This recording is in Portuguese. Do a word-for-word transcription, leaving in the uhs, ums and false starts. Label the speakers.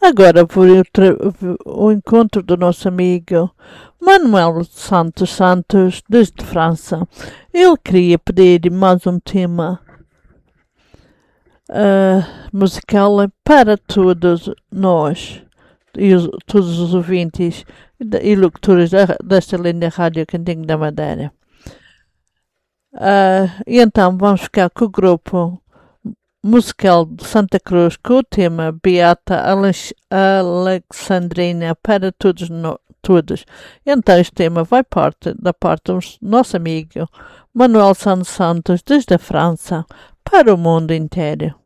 Speaker 1: Agora por outra- o encontro do nosso amigo Manuel Santos Santos, desde França. Ele queria pedir mais um tema ah, musical para todos nós e os- todos os ouvintes e da- e locutores da- desta linda rádio Cantinho da Madeira. Ah, e então vamos ficar com o grupo musical de Santa Cruz com o tema Beata Alex- Alexandrina para todos nós. Todos. Então este tema vai parte da parte do nosso amigo Manuel Santos Santos desde a França para o mundo inteiro.